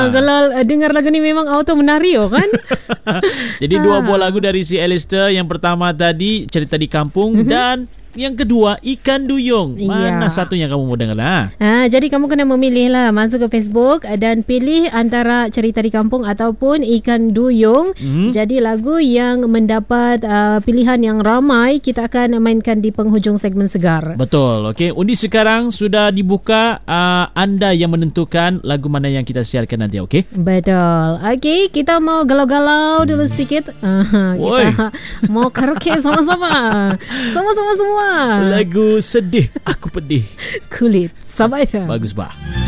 Kalau dengar lagu ni memang auto menari kan. Jadi dua buah lagu dari si Alistair. Yang pertama tadi Cerita di Kampung, dan yang kedua Ikan Duyung. Mana satu yang kamu mau dengar lah? Jadi kamu kena memilih lah. Masuk ke Facebook dan pilih antara Cerita di Kampung ataupun Ikan Duyung. Jadi lagu yang mendapat pilihan yang ramai, kita akan mainkan di penghujung segmen Segar. Betul. Okey, undi sekarang sudah dibuka. Anda yang menentukan lagu mana yang kita siarkan nanti. Okey? Betul. Okey, kita mau galau-galau dulu sedikit. Kita mau karaoke sama-sama. Sama-sama semua. Lagu sedih, aku pedih. Kulit Sabah FM. Bagus bah.